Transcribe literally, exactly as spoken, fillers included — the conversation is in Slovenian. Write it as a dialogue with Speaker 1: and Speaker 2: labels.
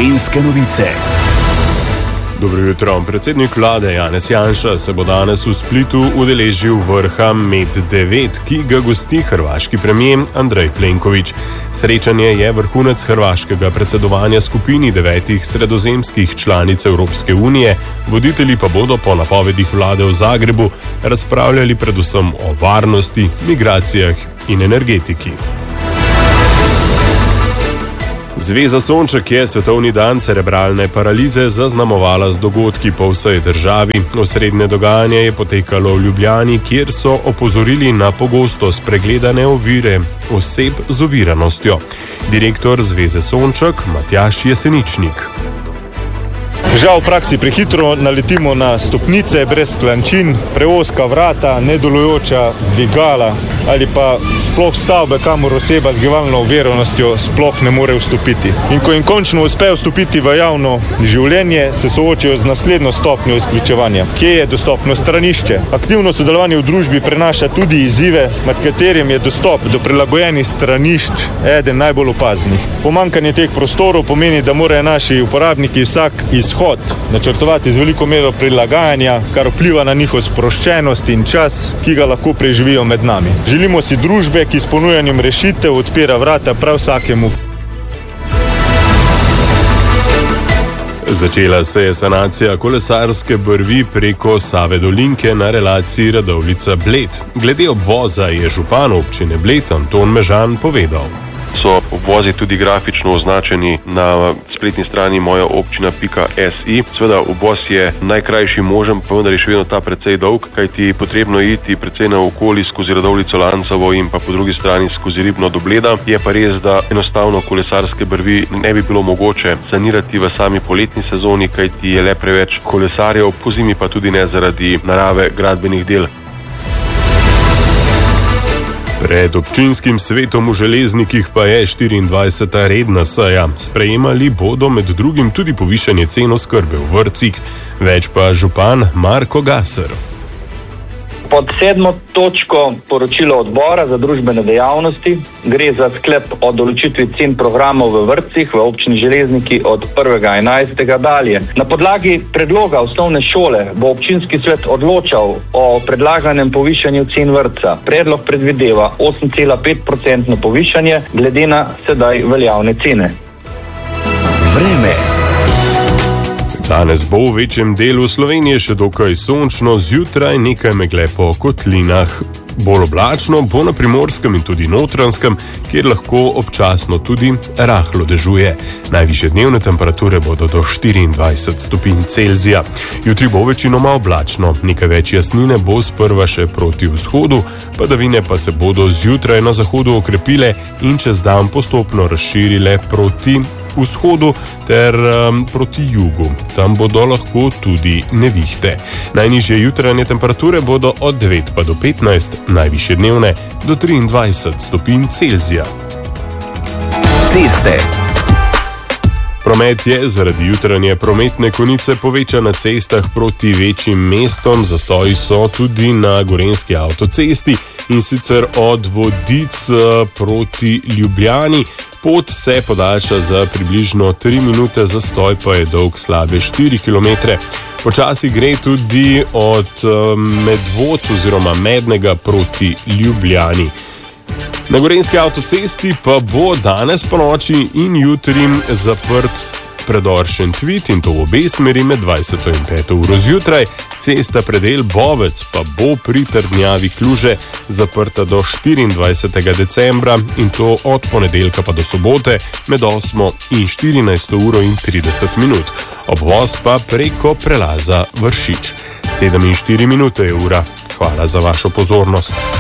Speaker 1: Gorenjske novice.
Speaker 2: Dobro jutro. Predsednik vlade Janez Janša se bo danes v Splitu udeležil vrha med devet, ki ga gosti hrvaški premier Andrej Plenković. Srečanje je vrhunec hrvaškega predsedovanja skupini devetih sredozemskih članic Evropske unije, voditelji pa bodo po napovedih vlade v Zagrebu razpravljali predvsem o varnosti, migracijah in energetiki. Zveza Sonček je svetovni dan cerebralne paralize zaznamovala z dogodki po vsej državi. Osrednje dogajanje je potekalo v Ljubljani, kjer so opozorili na pogosto spregledane ovire oseb z oviranostjo. Direktor Zveze Sonček Matjaž Jeseničnik.
Speaker 3: Žal v praksi prehitro naletimo na stopnice brez klančin, preozka vrata, nedelujoča dvigala ali pa sploh stavbe, kamor oseba z gibalno oviranostjo sploh ne more vstopiti. In ko jim končno uspe vstopiti v javno življenje, se soočijo z naslednjo stopnjo izključevanja. Kje je dostopno stranišče? Aktivno sodelovanje v družbi prenaša tudi izzive, med katerim je dostop do prilagojenih stranišč eden najbolj opaznih. Pomanjkanje teh prostorov pomeni, da morajo naši uporabniki vsak izhod načrtovati z veliko mero prilagajanja, kar vpliva na njihovo sproščenost in čas, ki ga lahko preživijo med nami. Želimo si družbe, ki s ponujanjem rešitev odpira vrata prav vsakemu.
Speaker 2: Začela se je sanacija kolesarske brvi preko Save Dolinke na relaciji Radovljica-Bled. Glede obvoza je župan občine Bled Anton Mežan povedal.
Speaker 4: So obvozi tudi grafično označeni na spletni strani moja občina pika si. Seveda obvoz je najkrajši možen, pa vendar je še vedno ta precej dolg, kajti potrebno je iti precej naokoli skozi Radovljico Lancavo in pa po drugi strani skozi Ribno do Bleda. Je pa res, da enostavno kolesarske brvi ne bi bilo mogoče sanirati v sami poletni sezoni, kajti je le preveč kolesarjev, pozimi pa tudi ne zaradi narave gradbenih del.
Speaker 2: Pred občinskim svetom v Železnikih pa je štiriindvajseta redna seja. Sprejemali bodo med drugim tudi povišanje cen oskrbe v vrtcih. Več pa župan Marko Gaser.
Speaker 5: Pod sedmo točko poročilo odbora za družbene dejavnosti gre za sklep o določitvi cen programov v vrtcih v občini Železniki od prvega enajstega dalje. Na podlagi predloga osnovne šole bo občinski svet odločal o predlaganem povišanju cen vrtca. Predlog predvideva osem cela pet procentno povišanje glede na sedaj veljavne cene.
Speaker 1: Vreme.
Speaker 2: Danes bo v večjem delu Slovenije še dokaj sončno, zjutraj nekaj megle po kotlinah. Bolj oblačno bo na Primorskem in tudi Notranjskem, kjer lahko občasno tudi rahlo dežuje. Najvišje dnevne temperature bodo do štiriindvajset stopinj Celzija. Jutri bo večinoma oblačno, nekaj več jasnine bo sprva še proti vzhodu, padavine pa se bodo zjutraj na zahodu okrepile in čez dan postopno razširile proti vzhodu ter um, proti jugu. Tam bodo lahko tudi nevihte. Najnižje jutranje temperature bodo od devet pa do petnajst, najvišje dnevne do triindvajset stopinj Celzija.
Speaker 1: Ceste.
Speaker 2: Promet je zaradi jutranje prometne konice povečan na cestah proti večjim mestom, zastoji so tudi na gorenjski avtocesti in sicer od Vodic proti Ljubljani. Pot se podaljša za približno tri minute, zastoj pa je dolg slabe štiri kilometre. Počasi gre tudi od Medvod oziroma Mednega proti Ljubljani. Na gorenjski avtocesti pa bo danes po noči in jutri zaprt predor Šentvid in to v obe smeri med dvajseto in peto uro zjutraj. Cesta predel Bovec pa bo pri trdnjavi Kluže zaprta do štiriindvajsetega decembra in to od ponedeljka pa do sobote med osmo in štirinajsto uro in trideset minut. Obvoz pa preko prelaza Vršič. sedem in štiri minute je ura. Hvala za vašo pozornost.